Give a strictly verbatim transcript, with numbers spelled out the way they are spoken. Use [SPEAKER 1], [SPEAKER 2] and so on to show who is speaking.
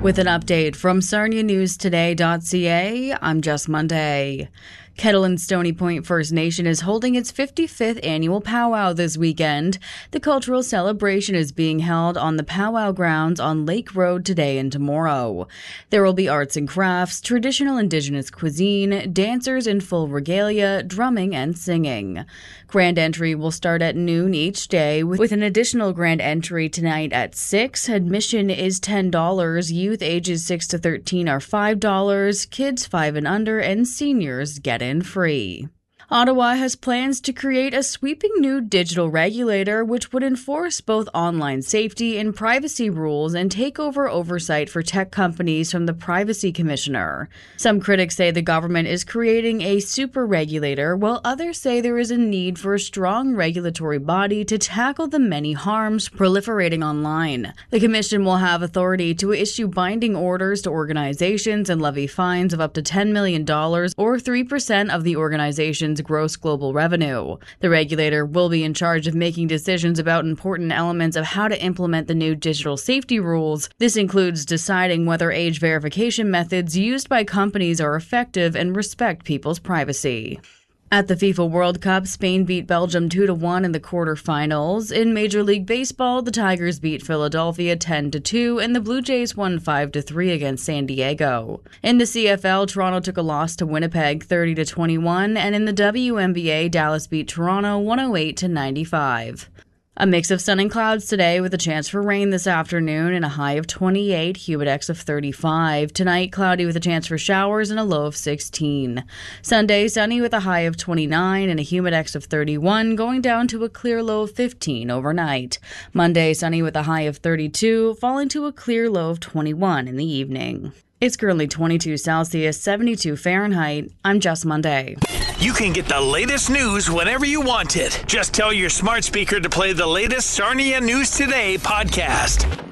[SPEAKER 1] With an update from Sarnia News Today dot c a, I'm Jess Monday. Kettle and Stony Point First Nation is holding its fifty-fifth annual powwow this weekend. The cultural celebration is being held on the powwow grounds on Lake Road today and tomorrow. There will be arts and crafts, traditional Indigenous cuisine, dancers in full regalia, drumming and singing. Grand entry will start at noon each day, with an additional grand entry tonight at six. Admission is ten dollars. Youth ages six to thirteen are five dollars. Kids five and under and seniors get in free. Ottawa has plans to create a sweeping new digital regulator which would enforce both online safety and privacy rules and take over oversight for tech companies from the Privacy Commissioner. Some critics say the government is creating a super regulator, while others say there is a need for a strong regulatory body to tackle the many harms proliferating online. The Commission will have authority to issue binding orders to organizations and levy fines of up to ten million dollars or three percent of the organization's gross global revenue. The regulator will be in charge of making decisions about important elements of how to implement the new digital safety rules. This includes deciding whether age verification methods used by companies are effective and respect people's privacy. At the FIFA World Cup, Spain beat Belgium two to one in the quarterfinals. In Major League Baseball, the Tigers beat Philadelphia ten to two, and the Blue Jays won five to three against San Diego. In the C F L, Toronto took a loss to Winnipeg thirty to twenty-one, and in the W N B A, Dallas beat Toronto one oh eight to ninety-five. A mix of sun and clouds today with a chance for rain this afternoon and a high of twenty-eight, humidex of thirty-five. Tonight, cloudy with a chance for showers and a low of sixteen. Sunday, sunny with a high of twenty-nine and a humidex of thirty-one, going down to a clear low of fifteen overnight. Monday, sunny with a high of thirty-two, falling to a clear low of twenty-one in the evening. It's currently twenty-two Celsius, seventy-two Fahrenheit. I'm Jess Monday.
[SPEAKER 2] You can get the latest news whenever you want it. Just tell your smart speaker to play the latest Sarnia News Today podcast.